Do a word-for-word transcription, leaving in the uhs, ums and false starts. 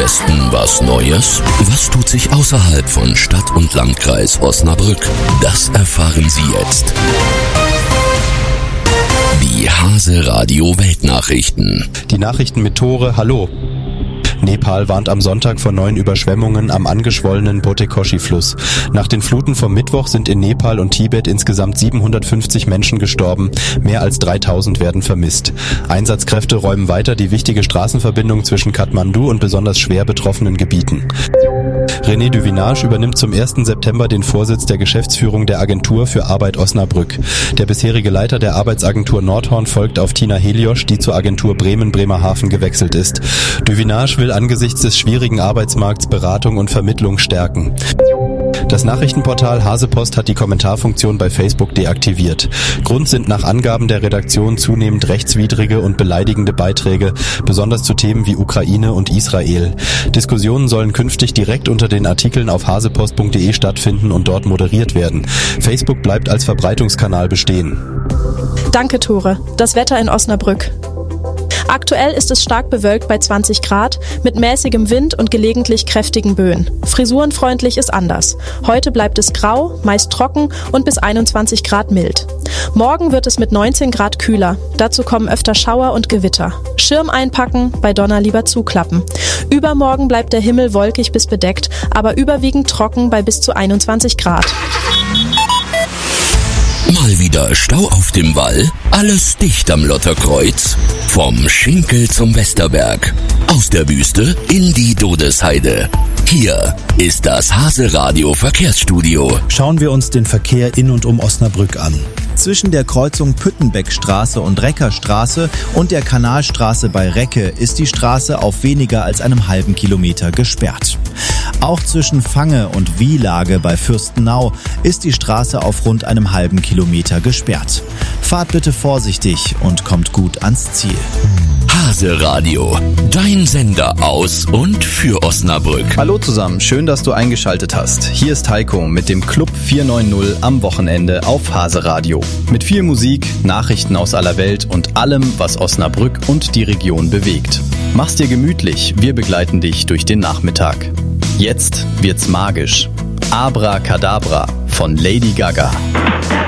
Westen was Neues? Was tut sich außerhalb von Stadt und Landkreis Osnabrück? Das erfahren Sie jetzt. Die Hase Radio Weltnachrichten. Die Nachrichten mit Tore, hallo. Nepal warnt am Sonntag vor neuen Überschwemmungen am angeschwollenen Botekoshi-Fluss. Nach den Fluten vom Mittwoch sind in Nepal und Tibet insgesamt siebenhundertfünfzig Menschen gestorben. Mehr als dreitausend werden vermisst. Einsatzkräfte räumen weiter die wichtige Straßenverbindung zwischen Kathmandu und besonders schwer betroffenen Gebieten. René Duvinage übernimmt zum ersten September den Vorsitz der Geschäftsführung der Agentur für Arbeit Osnabrück. Der bisherige Leiter der Arbeitsagentur Nordhorn folgt auf Tina Heliosch, die zur Agentur Bremen-Bremerhaven gewechselt ist. Duvinage will angesichts des schwierigen Arbeitsmarkts Beratung und Vermittlung stärken. Das Nachrichtenportal Hasepost hat die Kommentarfunktion bei Facebook deaktiviert. Grund sind nach Angaben der Redaktion zunehmend rechtswidrige und beleidigende Beiträge, besonders zu Themen wie Ukraine und Israel. Diskussionen sollen künftig direkt unter den Artikeln auf hasepost punkt de stattfinden und dort moderiert werden. Facebook bleibt als Verbreitungskanal bestehen. Danke, Tore. Das Wetter in Osnabrück. Aktuell ist es stark bewölkt bei zwanzig Grad, mit mäßigem Wind und gelegentlich kräftigen Böen. Frisurenfreundlich ist anders. Heute bleibt es grau, meist trocken und bis einundzwanzig Grad mild. Morgen wird es mit neunzehn Grad kühler. Dazu kommen öfter Schauer und Gewitter. Schirm einpacken, bei Donner lieber zuklappen. Übermorgen bleibt der Himmel wolkig bis bedeckt, aber überwiegend trocken bei bis zu einundzwanzig Grad. Mal wieder Stau auf dem Wall, alles dicht am Lotterkreuz. Vom Schinkel zum Westerberg, aus der Wüste in die Dodesheide. Hier ist das Hase Radio Verkehrsstudio. Schauen wir uns den Verkehr in und um Osnabrück an. Zwischen der Kreuzung Püttenbeckstraße und Reckerstraße und der Kanalstraße bei Recke ist die Straße auf weniger als einem halben Kilometer gesperrt. Auch zwischen Fange und Wielage bei Fürstenau ist die Straße auf rund einem halben Kilometer gesperrt. Fahrt bitte vorsichtig und kommt gut ans Ziel. Hase Radio, dein Sender aus und für Osnabrück. Hallo zusammen, schön, dass du eingeschaltet hast. Hier ist Heiko mit dem Club vier neun null am Wochenende auf Hase Radio. Mit viel Musik, Nachrichten aus aller Welt und allem, was Osnabrück und die Region bewegt. Mach's dir gemütlich, wir begleiten dich durch den Nachmittag. Jetzt wird's magisch. Abracadabra von Lady Gaga.